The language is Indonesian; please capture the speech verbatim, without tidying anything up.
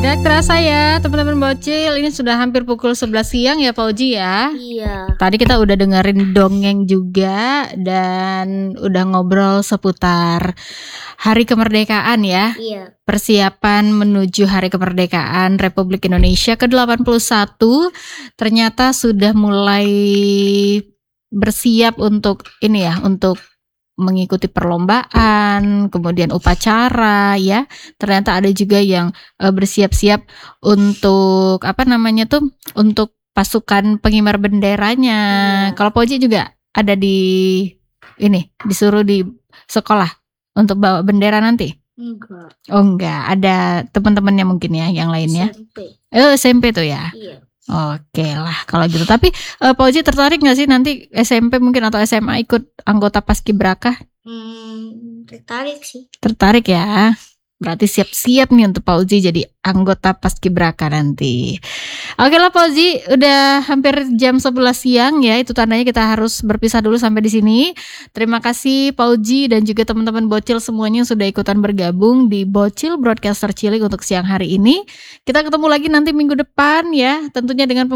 Gak terasa ya teman-teman bocil, ini sudah hampir pukul sebelas siang ya Pak Uji ya. Iya. Tadi kita udah dengerin dongeng juga dan udah ngobrol seputar Hari Kemerdekaan ya. Iya. Persiapan menuju Hari Kemerdekaan Republik Indonesia ke delapan puluh satu ternyata sudah mulai bersiap untuk ini ya, untuk mengikuti perlombaan, kemudian upacara ya. Ternyata ada juga yang uh, bersiap-siap untuk apa namanya tuh, untuk pasukan pengibar benderanya. Iya. Kalau Poji juga ada di ini, disuruh di sekolah untuk bawa bendera nanti? Enggak. Oh enggak, ada teman-temannya mungkin ya yang lainnya. S M P. Eh S M P tuh ya. Iya. Oke lah kalau gitu. Tapi uh, Pak Uji tertarik gak sih nanti S M P mungkin atau S M A ikut anggota Paskibraka? Hmm, tertarik sih. Tertarik ya. Berarti siap-siap nih untuk Pak Uji jadi anggota Paskibraka nanti. Oke lah Pak Uji, udah hampir jam sebelas siang ya. Itu tandanya kita harus berpisah dulu sampai di sini. Terima kasih Pak Uji dan juga teman-teman bocil semuanya yang sudah ikutan bergabung di Bocil Broadcaster Cilik untuk siang hari ini. Kita ketemu lagi nanti minggu depan ya, tentunya dengan